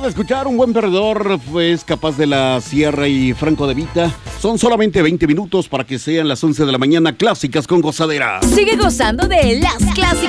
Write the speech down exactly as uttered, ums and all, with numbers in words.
de escuchar un buen perdedor, pues capaz de la Sierra y Franco de Vita. Son solamente veinte minutos para que sean las once de la mañana. Clásicas con gozadera. Sigue gozando de las clásicas.